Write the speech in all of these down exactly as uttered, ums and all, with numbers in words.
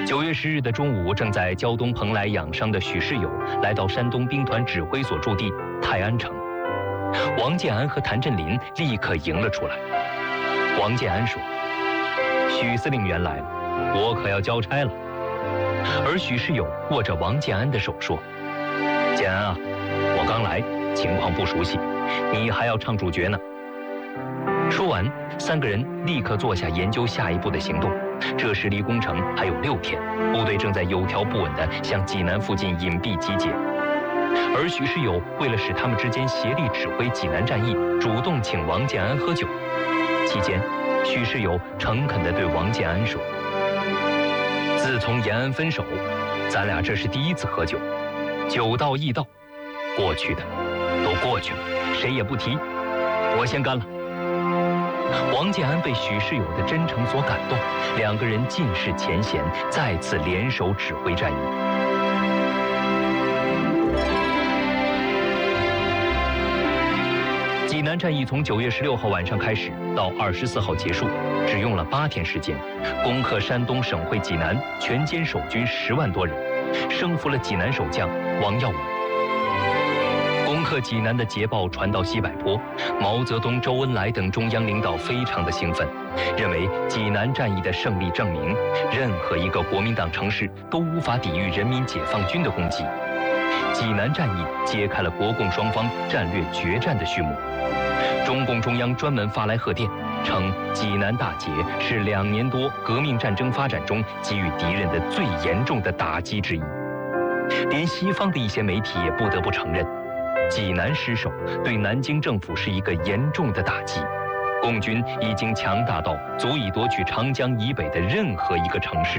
九月十日的中午，正在胶东蓬莱养伤的许世友来到山东兵团指挥所驻地泰安城。王建安和谭震林立刻迎了出来。王建安说：“许司令员来了，我可要交差了。”而许世友握着王建安的手说：“建安啊，我刚来，情况不熟悉，你还要唱主角呢。”说完，三个人立刻坐下研究下一步的行动。这时离攻城还有六天，部队正在有条不紊地向济南附近隐蔽集结。而许世友为了使他们之间协力指挥济南战役，主动请王建安喝酒。期间，许世友诚恳地对王建安说：“自从延安分手，咱俩这是第一次喝酒，酒到义到，过去的都过去了，谁也不提，我先干了。”王建安被许世友的真诚所感动，两个人尽释前嫌，再次联手指挥战役。济南战役从九月十六号晚上开始，到二十四号结束，只用了八天时间，攻克山东省会济南，全歼守军十万多人，升服了济南守将王耀武。攻克济南的捷报传到西柏坡，毛泽东、周恩来等中央领导非常的兴奋，认为济南战役的胜利证明，任何一个国民党城市都无法抵御人民解放军的攻击。济南战役揭开了国共双方战略决战的序幕。中共中央专门发来贺电，称济南大捷是两年多革命战争发展中给予敌人的最严重的打击之一。连西方的一些媒体也不得不承认，济南失守对南京政府是一个严重的打击，共军已经强大到足以夺取长江以北的任何一个城市。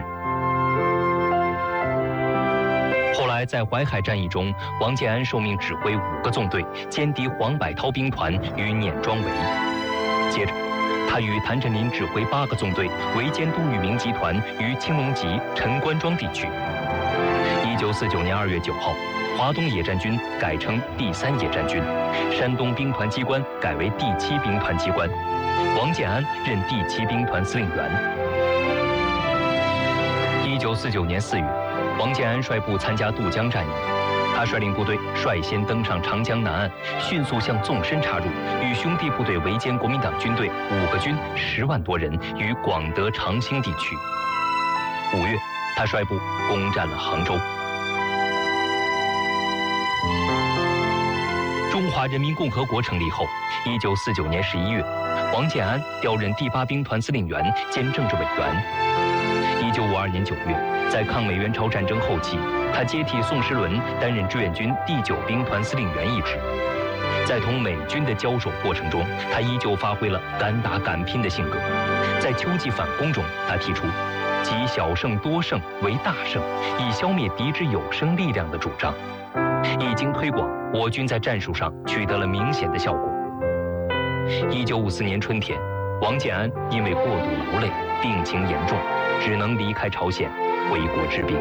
后来在淮海战役中，王建安受命指挥五个纵队歼敌黄百韬兵团于碾庄围。接着，他与谭震林指挥八个纵队围歼杜聿明集团于青龙集、陈官庄地区。一九四九年二月九号，华东野战军改称第三野战军，山东兵团机关改为第七兵团机关，王建安任第七兵团司令员。一九四九年四月，王建安率部参加渡江战役，他率领部队率先登上长江南岸，迅速向纵深插入，与兄弟部队围歼国民党军队五个军十万多人于广德长兴地区。五月，他率部攻占了杭州。中华人民共和国成立后，一九四九年十一月，王建安调任第八兵团司令员兼政治委员。一九五二年九月，在抗美援朝战争后期，他接替宋时轮担任志愿军第九兵团司令员一职。在同美军的交手过程中，他依旧发挥了敢打敢拼的性格。在秋季反攻中，他提出集小胜多胜为大胜，以消灭敌之有生力量的主张。一经推广，我军在战术上取得了明显的效果。一九五四年春天，王建安因为过度劳累，病情严重，只能离开朝鲜回国治病。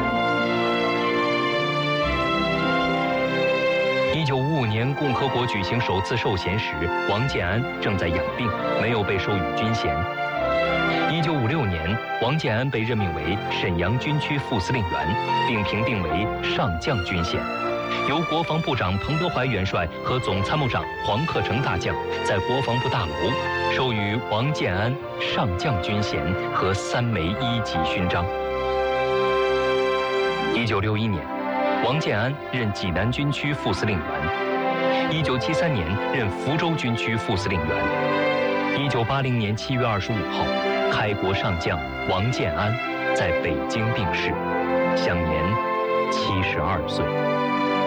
一九五五年，共和国举行首次授衔时，王建安正在养病，没有被授予军衔。一九五六年，王建安被任命为沈阳军区副司令员，并评定为上将军衔，由国防部长彭德怀元帅和总参谋长黄克诚大将在国防部大楼授予王建安上将军衔和三枚一级勋章。一九六一年，王建安任济南军区副司令员。一九七三年，任福州军区副司令员。一九八零年七月二十五号，开国上将王建安在北京病逝，享年七十二岁。